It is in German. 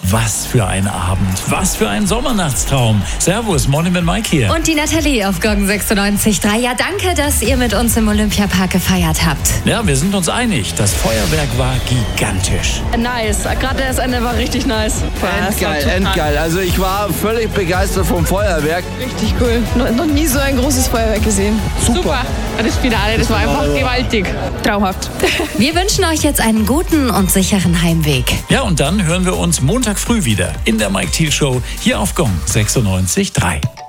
Was für ein Abend, was für ein Sommernachtstraum. Servus, Monument Mike hier. Und die Nathalie auf Gong 96.3. Ja, danke, dass ihr mit uns im Olympiapark gefeiert habt. Ja, wir sind uns einig, das Feuerwerk war gigantisch. Nice, gerade das Ende war richtig nice. Endgeil. Also ich war völlig begeistert vom Feuerwerk. Richtig cool. Noch nie so ein großes Feuerwerk gesehen. Super. Das Finale, das war einfach gewaltig. Traumhaft. Wir wünschen euch jetzt einen guten und sicheren Heimweg. Ja, und dann hören wir uns Montag früh wieder in der Mike Thiel Show hier auf Gong 96.3.